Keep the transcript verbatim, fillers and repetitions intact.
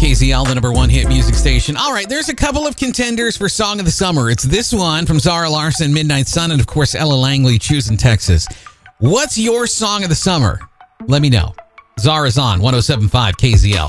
K Z L, the number one hit music station. All right, there's a couple of contenders for Song of the Summer. It's this one from Zara Larsson, Midnight Sun, and of course, Ella Langley, Choosing Texas. What's your Song of the Summer? Let me know. Zara's on one oh seven point five K Z L.